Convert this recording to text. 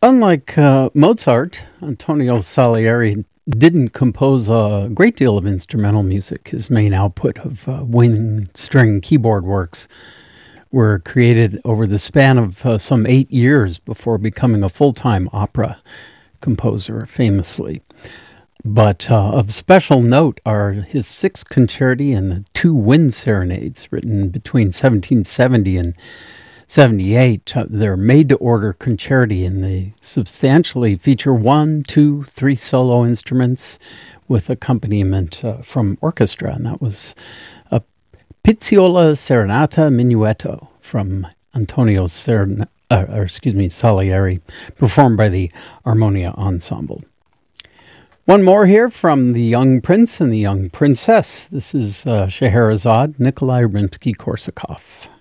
Unlike Mozart, Antonio Salieri didn't compose a great deal of instrumental music. His main output of wind string keyboard works were created over the span of some 8 years before becoming a full-time opera composer, famously. But of special note are his six concerti and two wind serenades, written between 1770 and 78. They're made-to-order concerti, and they substantially feature one, two, three solo instruments with accompaniment from orchestra, and that was a Pizziola Serenata Minuetto from Antonio Salieri, performed by the Armonia Ensemble. One more here from The Young Prince and the Young Princess. This is Scheherazade, Nikolai Rimsky-Korsakov.